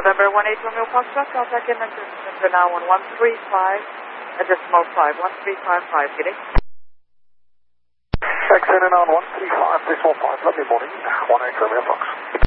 November 18 Romeo Foxtrot, contact in November now on 135, decimal 5, 1355, getting. Exit on 135, decimal 5, lovely morning, 18 Romeo Fox.